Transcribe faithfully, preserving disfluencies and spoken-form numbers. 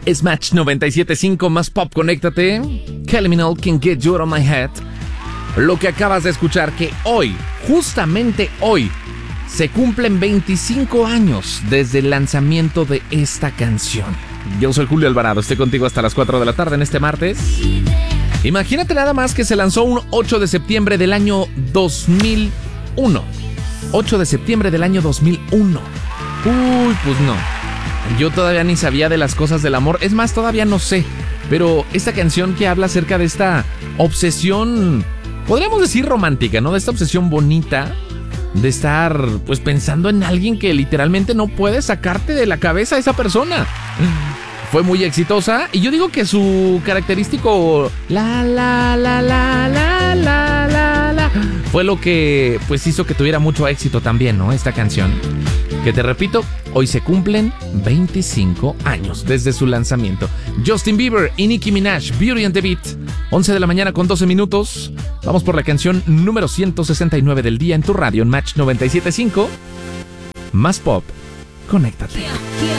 Es Match noventa y siete punto cinco, más pop, conéctate. Kylie Minogue, Can Get You Out of My Head. Lo que acabas de escuchar, que hoy, justamente hoy, se cumplen veinticinco años desde el lanzamiento de esta canción. Yo soy Julio Alvarado, estoy contigo hasta las cuatro de la tarde en este martes. Imagínate nada más que se lanzó un ocho de septiembre del año dos mil uno. ocho de septiembre del año dos mil uno. Uy, pues no. Yo todavía ni sabía de las cosas del amor. Es más, todavía no sé. Pero esta canción que habla acerca de esta obsesión, podríamos decir romántica, ¿no? De esta obsesión bonita, de estar pues pensando en alguien que literalmente no puede sacarte de la cabeza a esa persona. Fue muy exitosa y yo digo que su característico la la la la la la la la fue lo que pues hizo que tuviera mucho éxito también, ¿no? Esta canción, que te repito, hoy se cumplen veinticinco años desde su lanzamiento. Justin Bieber y Nicki Minaj, Beauty and the Beat. once de la mañana con doce minutos. Vamos por la canción número ciento sesenta y nueve del día en tu radio en Match noventa y siete punto cinco. Más pop, conéctate.